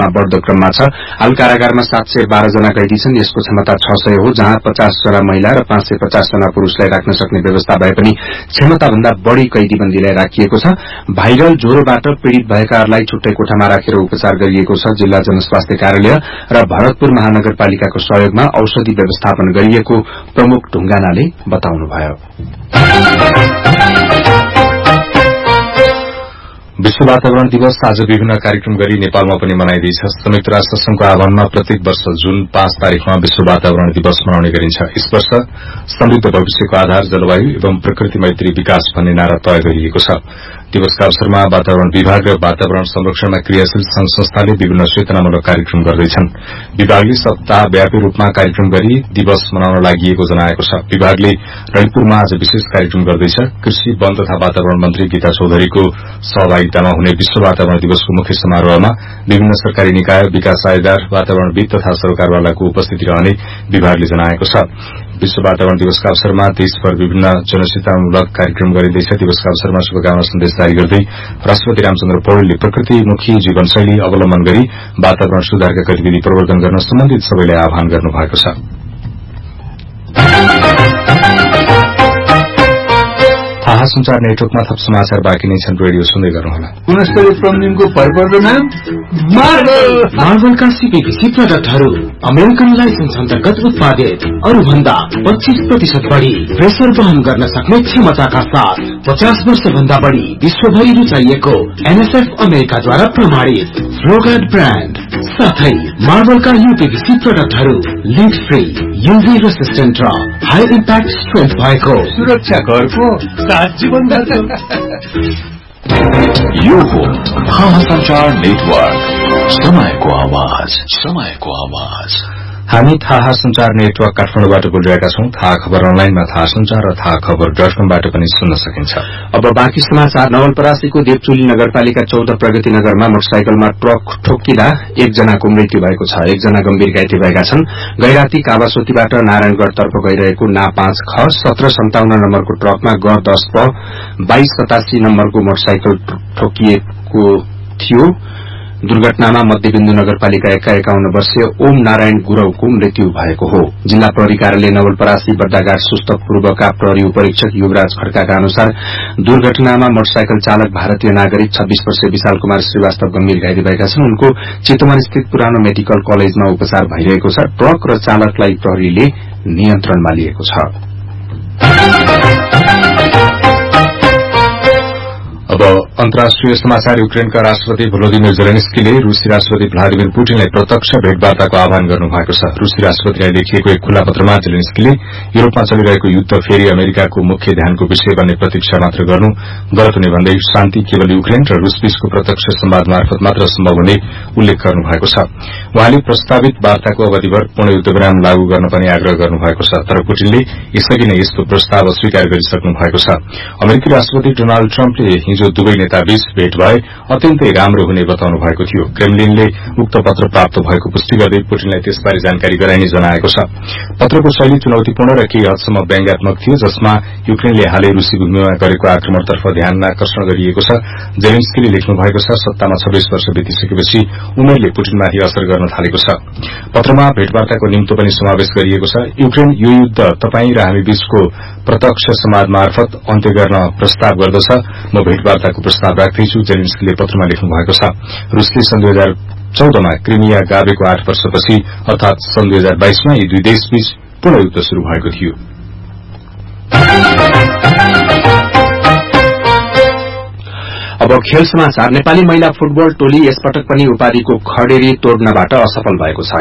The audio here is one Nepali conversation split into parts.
बढ्दो क्रममा छ। हाल कारागारमा 712 जना कैदी छन्। यसको क्षमता 600 हो, जहाँ 50 जना महिला र 550 जना पुरूषलाई राख्न सक्ने व्यवस्था भए पनि क्षमताभन्दा बढ़ी कैदीबन्दीलाई राखिएको छ। भाइरल ज्वरोबाट पीड़ित भएकाहरूलाई छुट्टै कोठामा राखेर उपचार गरिएको छ। जिल्ला जनस्वास्थ्य कार्यालय र भरतपुर महानगरपालिकाको सहयोगमा औषधि व्यवस्थापन गरिएको प्रमुख ढुंगानाले बताउनुभयो। विश्व वातावरण दिवस आज विभिन्न कार्यक्रम गरी नेपालमा पनि मनाइँदैछ। संयुक्त राष्ट्र संघको आह्वानमा प्रत्येक वर्ष जुन 5 तारिखमा विश्व वातावरण दिवस मनाउने गरिन्छ। यस वर्ष समृद्ध भविष्यको आधार जलवायु एवं प्रकृति मैत्री विकास भन्ने नारा तय गरिएको छ। दिवसका अवसरमा वातावरण विभाग र वातावरण संरक्षणमा क्रियाशील संघ संस्थाले विभिन्न चेतनामूलक कार्यक्रम गर्दैछन्। विभागले सप्ताहव्यापी रूपमा कार्यक्रम गरी दिवस मनाउन लागि जनाएको छ। विभागले ललितपुरमा आज विशेष कार्यक्रम गर्दैछ। कृषि, वन तथा वातावरण मन्त्री गीता चौधरीको सहभागितामा हुने विश्व वातावरण दिवसको मुख्य समारोहमा विभिन्न सरकारी निकाय, विकास आयोजक, वातावरणविद तथा सरकारवालाको उपस्थिति रहने विभागले जनाएको छ। विश्व वातावरण दिवसका अवसरमा देशभर विभिन्न जनचेतनामूलक कार्यक्रम गरिँदैछ। दिवसका अवसरमा शुभकामना सन्देश जारी गर्दै राष्ट्रपति रामचन्द्र पौडेलले प्रकृतिमुखी जीवनशैली अवलम्बन गरी वातावरण सुधारका गतिविधि प्रवर्धन गर्न सम्बन्धित सबैलाई आह्वान गर्नुभएको छ। थाहा संचार नेटवर्कमा थप समाचार बाँकी नै छन्। रेडियो सुन्दै गर्नुहोला। गुणस्तरीय प्रमिमको भरपर्दो नाम मार्बलका सीपीवीसी प्रडक्टहरू अमेरिकन लाइसेन्स अन्तर्गत उत्पादित, अरूभन्दा 25% बढ़ी प्रेसर वहन गर्न सक्ने क्षमताका साथ 50 वर्षभन्दा बढ़ी विश्वभरि रुचाइएको एनएसएफ अमेरिकाद्वारा प्रमाणित फ्लोगार्ड ब्रान्ड साथै मार्बलका यूपीवीसी प्रडक्टहरू लिड फ्री, यूभी रेसिस्टेन्ट र हाई इम्प्याक्ट स्ट्रेन्थ भएको सुरक्षा घरको यो हो थाहा संचार नेटवर्क, समयको आवाज, समयको आवाज। हामी थाहा संचार नेटवर्क काठमाडौँबाट बोलिरहेका छौं। थाहा खबर अनलाइनमा थाहा संचार र थाहा खबर.com-बाट पनि सुन्न सकिन्छ। अब बाँकी समाचार। नवलपरासीको देवचुली नगरपालिका 14 प्रगति नगरमा मोटरसाइकलमा ट्रक ठोक्किँदा एकजनाको मृत्यु भएको छ। एकजना गम्भीर घाइते भएका छन्। गैराती कावासोतीबाट नारायणगढ़तर्फ गइरहेको ना 5 ख 1757 नम्बरको ट्रकमा ग 10 प 2287 नम्बरको मोटरसाइकल ठोकिएको थियो। दुर्घटनामा मध्यबिन्दु नगरपालिका 51 वर्षीय ओम नारायण गुरौको मृत्यु भएको हो। जिल्ला प्रहरी कार्यालय नवलपरासी बड्डाघाट सुस्तपूर्वका प्रहरी उपरीक्षक युवराज खड्काका अनुसार दुर्घटनामा मोटरसाइकल चालक भारतीय नागरिक 26 वर्षीय विशाल कुमार श्रीवास्तव गम्भीर घाइते भएका छन्। उनको चितवन स्थित पुरानो मेडिकल कलेजमा उपचार भइरहेको छ। ट्रक र चालकलाई प्रहरीले नियन्त्रणमा लिएको छ। अब अन्तर्राष्ट्रिय समाचार। युक्रेनका राष्ट्रपति भोलोदिमिर जेलेन्स्कीले रूसी राष्ट्रपति भ्लादिमिर पुटिनलाई प्रत्यक्ष भेटवार्ताको आह्वान गर्नुभएको छ। रूसी राष्ट्रपतिलाई लेखिएको एक खुला पत्रमा जेलेन्स्कीले युरोपमा चलिरहेको युद्ध फेरि अमेरिकाको मुख्य ध्यानको विषय बन्ने प्रतीक्षा मात्र गर्नु गलत हुने भन्दै शान्ति केवल युक्रेन र रूसबीचको प्रत्यक्ष संवाद मार्फत मात्र सम्भव हुने उल्लेख गर्नुभएको छ। उहाँले प्रस्तावित वार्ताको अवधिभर पूर्ण युद्धविराम लागू गर्न पनि आग्रह गर्नुभएको छ। तर पुटिनले यसअघि नै यस्तो प्रस्ताव अस्वीकार गरिसक्नु भएको छ। अमेरिकी राष्ट्रपति डोनाल्ड ट्रम्पले हिजो दुवै नेताबीच भेट भए अत्यन्तै राम्रो हुने बताउनु भएको थियो। क्रेमलिनले उक्त पत्र प्राप्त भएको पुष्टि गर्दै पुटिनलाई त्यसबारे जानकारी गराइने जनाएको छ। पत्रको शैली चुनौतीपूर्ण र केही हदसम्म व्यङ्ग्यात्मक थियो, जसमा युक्रेनले हालै रूसी भूमिमा गरेको आक्रमणतर्फ ध्यान आकर्षण गरिएको छ। जेलेन्स्कीले लेख्नु भएको छ, सत्तामा 26 वर्ष बितिसकेपछि उमेरले पुटिनमाथि असर गर्न थालेको छ। पत्रमा भेटवार्ताको निम्तो पनि समावेश गरिएको छ। युक्रेन यो युद्ध तपाई र हामी बीचको प्रत्यक्ष संवाद मार्फत अन्त्य गर्न प्रस्ताव गर्दछ। म भेटवार्ताको प्रस्ताव राख्दैछु, जेलेन्स्कीले पत्रमा लेख्नु भएको छ। रूसले सन् 2014 मा क्रिमिया गावेको 8 वर्षपछि अर्थात सन् 2022 मा यी दुई देशबीच पूर्ण युद्ध शुरू भएको थियो। अब खेल समाचार। नेपाली महिला फुटबल टोली यसपटक पनि उपाधिको खडेरी तोड्नबाट असफल भएको छ।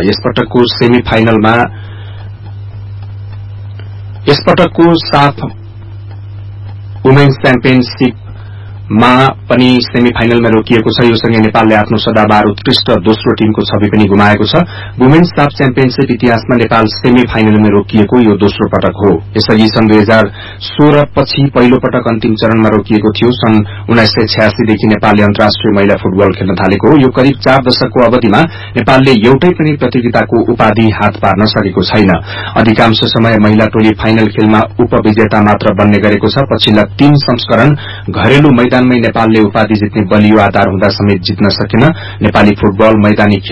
यसपटकको साफ वुमेन्स च्याम्पियनशीपमा पनि सेमिफाइनलमा रोकिएको छ। यो सँगै नेपालले आफ्नो सदाबहार उत्कृष्ट दोस्रो टीमको छवि पनि गुमाएको छ। वुमेन्स साफ च्याम्पियनशीप इतिहासमा नेपाल सेमिफाइनलमा रोकिएको यो दोस्रो पटक हो। यसअघि सन् 2016 पछि पहिलो पटक अन्तिम चरणमा रोकिएको थियो। सन् 1986 देखि नेपालले अन्तर्राष्ट्रिय महिला फुटबल खेल्न थालेको हो। यो करिब 4 दशकको अवधिमा नेपालले एउटै पनि प्रतियोगिताको उपाधि हात पार्न सकेको छैन। अधिकांश समय महिला टोली फाइनल खेलमा उपविजेता मात्र बन्ने गरेको छ। पछिल्ला 3 संस्करण घरेलु मैदानमै नेपालले उपाधि जित्ने बलियो आधार हुँदा समेत जित्न सकेन। नेपाली फुटबल मैदानी